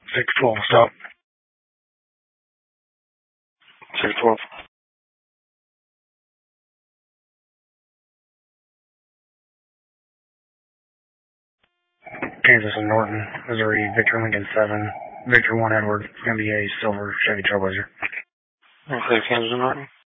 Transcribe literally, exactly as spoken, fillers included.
six twelve, stop. six twelve. Kansas and Norton, Missouri, Victor Lincoln seven, Victor one Edward, M B A, silver, Chevy Trailblazer. Okay, Kansas and Norton.